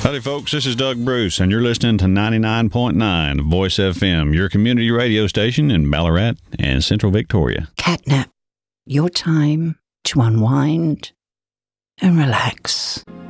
Howdy, folks. This is Doug Bruce, and you're listening to 99.9 Voice FM, your community radio station in Ballarat and Central Victoria. Catnap, your time to unwind and relax.